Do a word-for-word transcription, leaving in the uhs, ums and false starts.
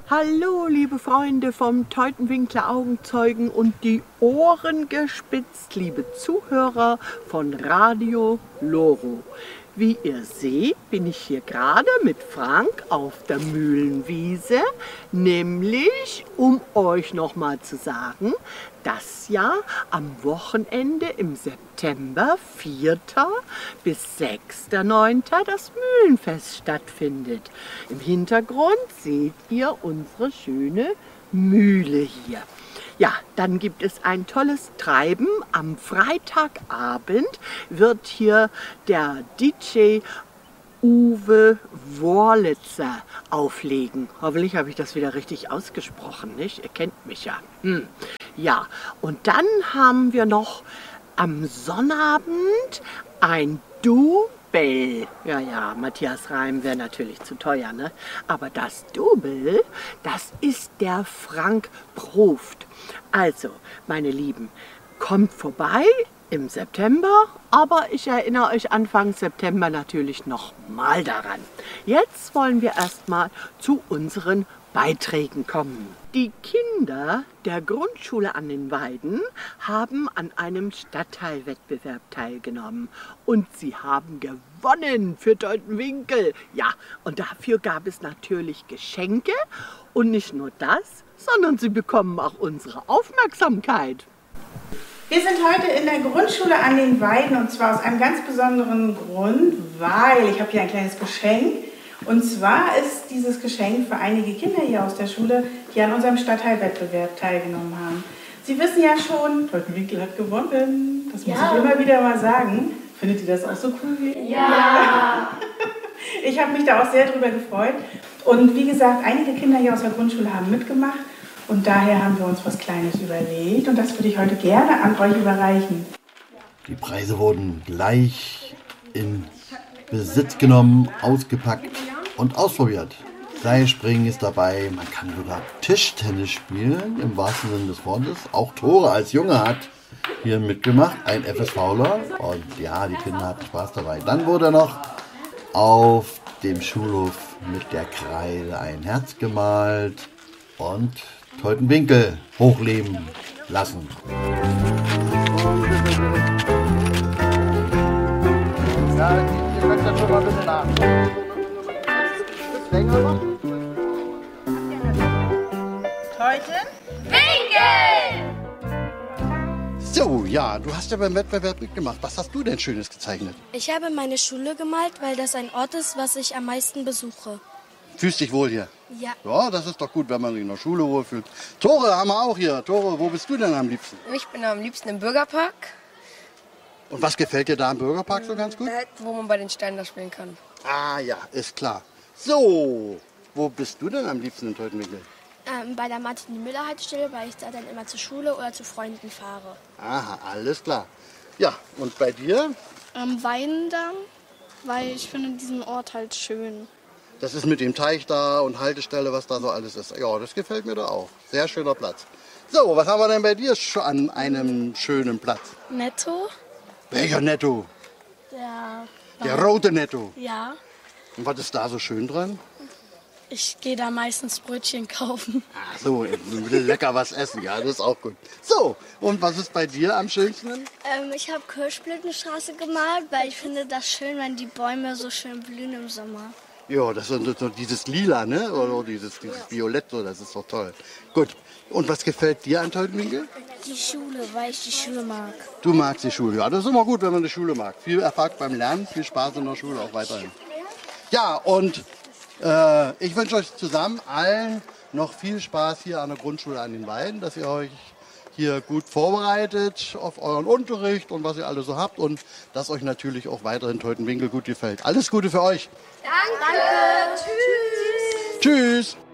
Hallo, liebe Freunde vom Teutenwinkler Augenzeugen und die Ohren gespitzt, liebe Zuhörer von Radio Loro. Wie ihr seht, bin ich hier gerade mit Frank auf der Mühlenwiese, nämlich um euch nochmal zu sagen, dass ja am Wochenende im September, vierten bis sechsten neunten das Mühlenfest stattfindet. Im Hintergrund seht ihr unsere schöne Mühle hier. Ja, dann gibt es ein tolles Treiben. Am Freitagabend wird hier der D J Uwe Wurlitzer auflegen. Hoffentlich habe ich das wieder richtig ausgesprochen, nicht? Ihr kennt mich ja. Hm. Ja, und dann haben wir noch am Sonnabend ein Double. Ja, ja, Matthias Reim wäre natürlich zu teuer, ne? Aber das Double, das ist der Frank Proft. Also, meine Lieben, kommt vorbei im September, aber ich erinnere euch Anfang September natürlich noch mal daran. Jetzt wollen wir erstmal zu unseren Beiträgen kommen. Die Kinder der Grundschule an den Weiden haben an einem Stadtteilwettbewerb teilgenommen und sie haben gewonnen für Teutenwinkel. Ja, und dafür gab es natürlich Geschenke und nicht nur das, sondern sie bekommen auch unsere Aufmerksamkeit. Wir sind heute in der Grundschule an den Weiden und zwar aus einem ganz besonderen Grund, weil ich habe hier ein kleines Geschenk. Und zwar ist dieses Geschenk für einige Kinder hier aus der Schule, die an unserem Stadtteilwettbewerb teilgenommen haben. Sie wissen ja schon, Teutenwinkel hat gewonnen. Das muss ja. ich immer wieder mal sagen. Findet ihr das auch so cool wie ich? Ja! Ich habe mich da auch sehr drüber gefreut. Und wie gesagt, einige Kinder hier aus der Grundschule haben mitgemacht. Und daher haben wir uns was Kleines überlegt. Und das würde ich heute gerne an euch überreichen. Die Preise wurden gleich in Besitz genommen, ausgepackt und ausprobiert. Seilspringen ist dabei, man kann sogar Tischtennis spielen, im wahrsten Sinne des Wortes. Auch Tore als Junge hat hier mitgemacht, ein FSVler. Und ja, die Kinder hatten Spaß dabei. Dann wurde noch auf dem Schulhof mit der Kreide ein Herz gemalt und Teutenwinkel hochleben lassen. Ja, ihr könnt das schon mal ein bisschen nach. Das länger machen. Teutenwinkel! So, ja, du hast ja beim Wettbewerb mitgemacht. Was hast du denn Schönes gezeichnet? Ich habe meine Schule gemalt, weil das ein Ort ist, was ich am meisten besuche. Fühlst dich wohl hier? Ja. Ja, das ist doch gut, wenn man sich in der Schule wohlfühlt. Tore haben wir auch hier. Tore, wo bist du denn am liebsten? Ich bin am liebsten im Bürgerpark. Und was gefällt dir da im Bürgerpark so ganz gut? Wo man bei den Steinen da spielen kann. Ah ja, ist klar. So, wo bist du denn am liebsten in Teutenwinkel? Ähm, bei der Martin-Müller-Haltestelle, weil ich da dann immer zur Schule oder zu Freunden fahre. Aha, alles klar. Ja, und bei dir? Am Weindamm, weil ich finde diesen Ort halt schön. Das ist mit dem Teich da und Haltestelle, was da so alles ist. Ja, das gefällt mir da auch. Sehr schöner Platz. So, was haben wir denn bei dir schon an einem schönen Platz? Netto. Welcher Netto? Der, Der rote Netto. Ja, Und was ist da so schön dran? ich gehe da meistens Brötchen kaufen. Ach so, lecker was essen, ja, das ist auch gut. So, und was ist bei dir am schönsten? Ähm, ich habe Kirschblütenstraße gemalt, weil ich finde das schön, wenn die Bäume so schön blühen im Sommer. Ja, das ist so dieses Lila, ne? Oder dieses, dieses Violett, so, das ist doch toll. Gut, und was gefällt dir an Teutenwinkel? Die Schule, weil ich die Schule mag. Du magst die Schule, ja, das ist immer gut, wenn man die Schule mag. Viel Erfolg beim Lernen, viel Spaß in der Schule auch weiterhin. Ja, und äh, ich wünsche euch zusammen allen noch viel Spaß hier an der Grundschule an den Weiden, dass ihr euch hier gut vorbereitet auf euren Unterricht und was ihr alle so habt und dass euch natürlich auch weiterhin Teutenwinkel gut gefällt. Alles Gute für euch. Danke! Danke. Tschüss! Tschüss!